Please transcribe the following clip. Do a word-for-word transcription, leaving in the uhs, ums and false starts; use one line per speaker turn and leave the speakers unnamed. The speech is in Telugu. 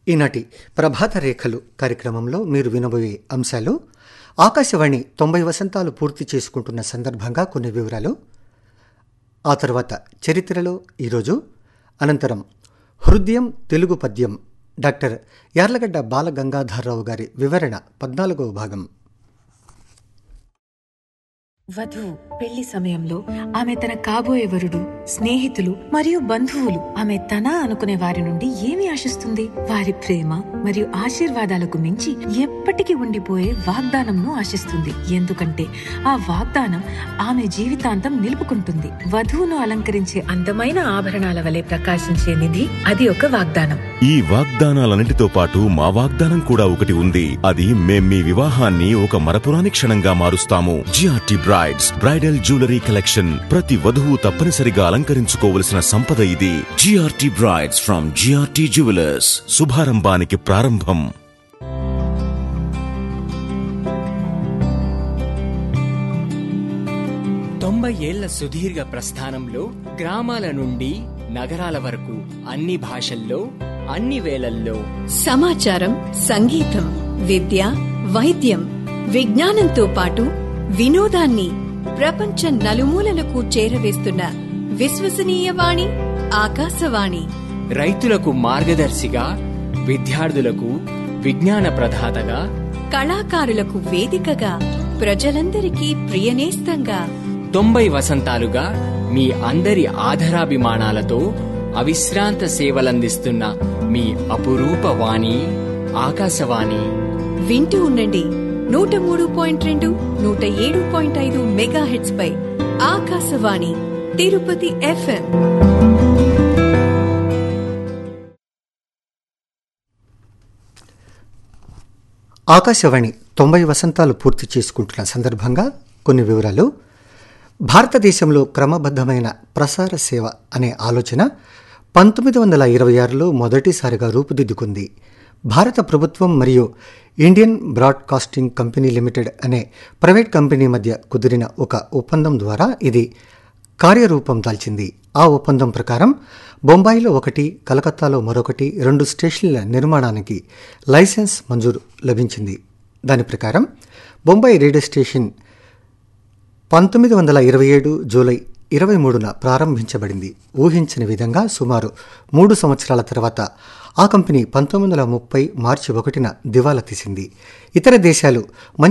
ఈనాటి ప్రభాత రేఖలు కార్యక్రమంలో మీరు వినబోయే అంశాలు ఆకాశవాణి తొంభై వసంతాలు పూర్తి చేసుకుంటున్న సందర్భంగా కొన్ని వివరాలు, ఆ తర్వాత చరిత్రలో ఈరోజు, అనంతరం హృదయం తెలుగు పద్యం డాక్టర్ యార్లగడ్డ బాలగంగాధరరావు గారి వివరణ పద్నాలుగవ భాగం.
వధువు పెళ్లి సమయంలో ఆమె తన కాబోయే వరుడు, స్నేహితులు మరియు బంధువులు ఆమె తన అనుకునే వారి నుండి ఏమి ఆశిస్తుంది? వారి ప్రేమ మరియు ఆశీర్వాదాలకు మించి ఎప్పటికీ ఉండిపోయే వాగ్దానంను ఆశిస్తుంది. ఎందుకంటే ఆ వాగ్దానం ఆమె జీవితాంతం నిలుపుకుంటుంది. వధువును అలంకరించే అందమైన ఆభరణాల వలె ప్రకాశించే నిధి అది ఒక వాగ్దానం.
ఈ వాగ్దానాలన్నిటితో పాటు మా వాగ్దానం కూడా ఒకటి ఉంది. అది మేం మీ వివాహాన్ని ఒక మరపురాని క్షణంగా మారుస్తాము. GRT brides bridal jewellery collection. ప్రతి వధువు తప్పనిసరిగా అలంకరించుకోవలసిన సంపద ఇది. GRT brides from GRT jewellers. శుభారంభానికి ప్రారంభం.
తొంభై ఏళ్ల సుదీర్ఘ ప్రస్థానంలో గ్రామాల నుండి నగరాల వరకు అన్ని భాషల్లో, అన్ని వేళల్లో
సమాచారం, సంగీతం, విద్య, వైద్యం, విజ్ఞానంతో పాటు వినోదాన్ని ప్రపంచ నలుమూలలకు చేరవేస్తున్న విశ్వసనీయ వాణి ఆకాశవాణి.
రైతులకు మార్గదర్శిగా, విద్యార్థులకు విజ్ఞాన ప్రదాతగా,
కళాకారులకు వేదికగా, ప్రజలందరికీ ప్రియనేస్తంగా
తొంభై వసంతాలుగా మీ అందరి ఆధరాభిమానాలతో అవిశ్రాంత సేవలందిస్తున్న మీ అపురూప వాణి ఆకాశవాణి.
వింటూ ఉండండి నూట మూడు పాయింట్ రెండు నూట ఏడు పాయింట్ ఐదు మెగా హెడ్స్ పై ఆకాశవాణి తిరుపతి ఎఫ్ఎం.
ఆకాశవాణి తొంభై వసంతాలు పూర్తి చేసుకుంటున్న సందర్భంగా కొన్ని వివరాలు. భారతదేశంలో క్రమబద్ధమైన ప్రసార సేవ అనే ఆలోచన పంతొమ్మిది వందల ఇరవై ఆరులో మొదటిసారిగా రూపుదిద్దుకుంది. భారత ప్రభుత్వం మరియు ఇండియన్ బ్రాడ్కాస్టింగ్ కంపెనీ లిమిటెడ్ అనే ప్రైవేట్ కంపెనీ మధ్య కుదిరిన ఒక ఒప్పందం ద్వారా ఇది కార్యరూపం దాల్చింది. ఆ ఒప్పందం ప్రకారం బొంబాయిలో ఒకటి, కలకత్తాలో మరొకటి, రెండు స్టేషన్ల నిర్మాణానికి లైసెన్స్ మంజూరు లభించింది. దాని ప్రకారం బొంబాయి రేడియో స్టేషన్ పంతొమ్మిది వందల ఇరవై ఏడు జూలై ఇరవై మూడున ప్రారంభించబడింది. ఊహించని విధంగా సుమారు మూడు సంవత్సరాల తర్వాత ఆ కంపెనీ పంతొమ్మిది వందల ముప్పై మార్చి ఒకటిన దివాలా తీసింది. ఇతర దేశాలు